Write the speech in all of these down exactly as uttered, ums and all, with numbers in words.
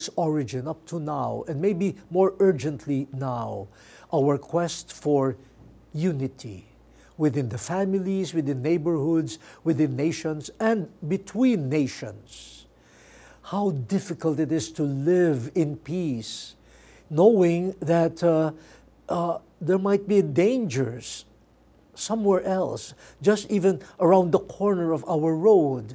origin up to now, and maybe more urgently now, our quest for unity within the families, within neighborhoods, within nations, and between nations. How difficult it is to live in peace, knowing that uh, uh, there might be dangers somewhere else, just even around the corner of our road,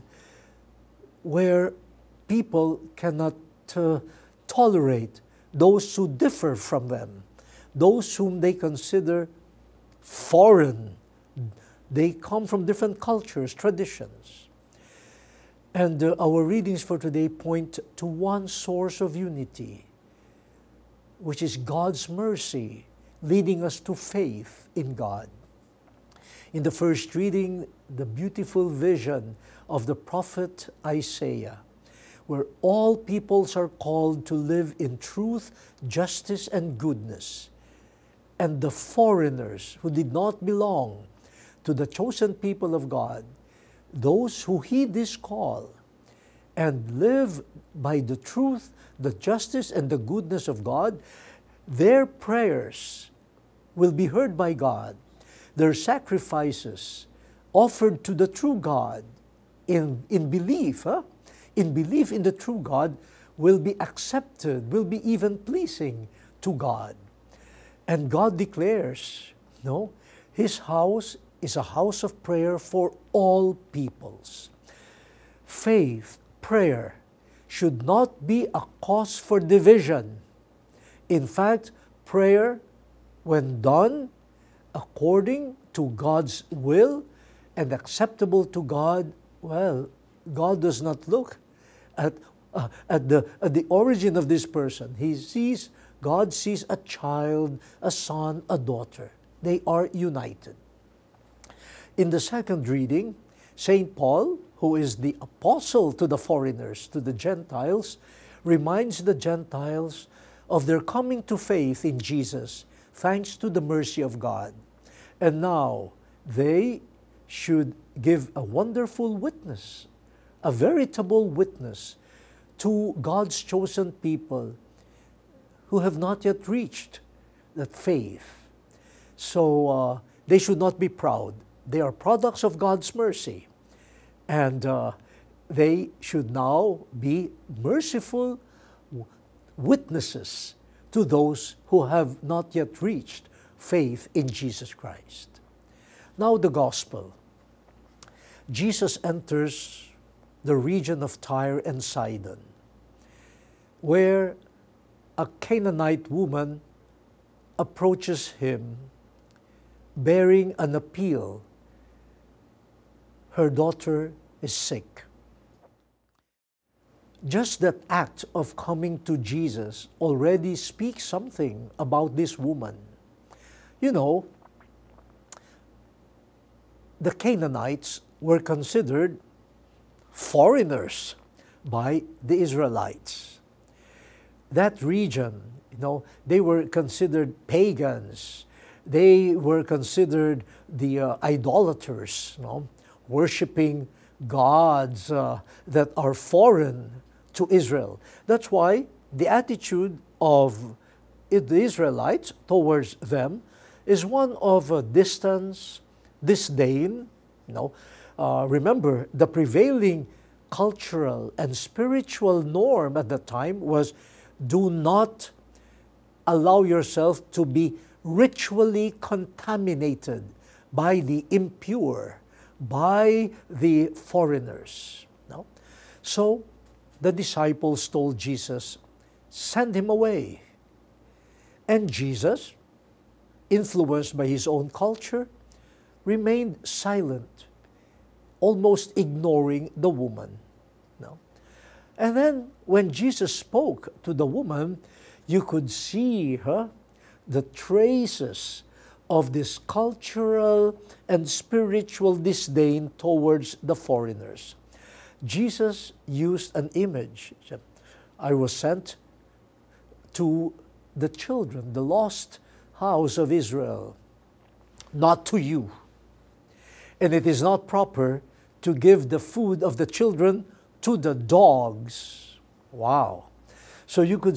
where people cannot uh, tolerate those who differ from them, those whom they consider foreign. They come from different cultures, traditions. And uh, our readings for today point to one source of unity, which is God's mercy, leading us to faith in God. In the first reading, the beautiful vision of the prophet Isaiah, where all peoples are called to live in truth, justice, and goodness. And the foreigners who did not belong to the chosen people of God, those who heed this call and live by the truth, the justice, and the goodness of God, their prayers will be heard by God. Their sacrifices offered to the true God in, in belief, huh? in belief in the true God, will be accepted, will be even pleasing to God. And God declares, no, His house is a house of prayer for all peoples. Faith, prayer, should not be a cause for division. In fact, prayer, when done according to God's will and acceptable to God, well, God does not look at, uh, at, the, at the origin of this person. He sees, God sees a child, a son, a daughter. They are united. In the second reading, Saint Paul, who is the apostle to the foreigners, to the Gentiles, reminds the Gentiles of their coming to faith in Jesus, thanks to the mercy of God. And now they should give a wonderful witness, a veritable witness to God's chosen people who have not yet reached that faith. So uh, they should not be proud. They are products of God's mercy. And uh, they should now be merciful witnesses to those who have not yet reached faith in Jesus Christ. Now the Gospel. Jesus enters the region of Tyre and Sidon, where a Canaanite woman approaches him bearing an appeal. Her daughter is sick. Just that act of coming to Jesus already speaks something about this woman. You know, the Canaanites were considered foreigners by the Israelites. That region, you know, they were considered pagans. They were considered the uh, idolaters, you know, worshiping gods uh, that are foreign to Israel. That's why the attitude of the Israelites towards them is one of uh, distance, disdain. You know, uh, remember, the prevailing cultural and spiritual norm at the time was, do not allow yourself to be ritually contaminated by the impure, by the foreigners. No? So the disciples told Jesus, send him away. And Jesus, influenced by his own culture, remained silent, almost ignoring the woman. No? And then when Jesus spoke to the woman, you could see huh, the traces of this cultural and spiritual disdain towards the foreigners. Jesus used an image. He said, I was sent to the children, the lost house of Israel, not to you. And it is not proper to give the food of the children to the dogs. Wow. So you could